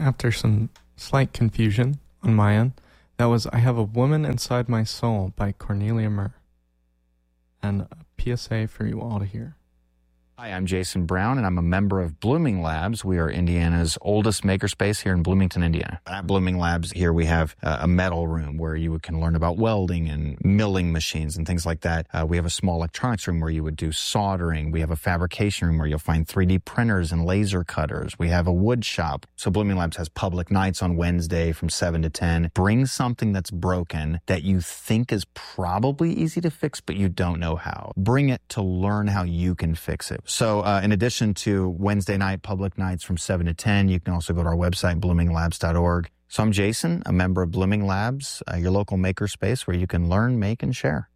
after some slight confusion on my end, that was I Have a Woman Inside My Soul by Cornelia Murr. And a PSA for you all to hear. Hi, I'm Jason Brown, and I'm a member of Blooming Labs. We are Indiana's oldest makerspace here in Bloomington, Indiana. At Blooming Labs, here we have a metal room where you can learn about welding and milling machines and things like that. We have a small electronics room where you would do soldering. We have a fabrication room where you'll find 3D printers and laser cutters. We have a wood shop. So Blooming Labs has public nights on Wednesday from 7 to 10. Bring something that's broken that you think is probably easy to fix, but you don't know how. Bring it to learn how you can fix it. So in addition to Wednesday night public nights from 7 to 10, you can also go to our website, bloominglabs.org. So I'm Jason, a member of Blooming Labs, your local makerspace where you can learn, make, and share.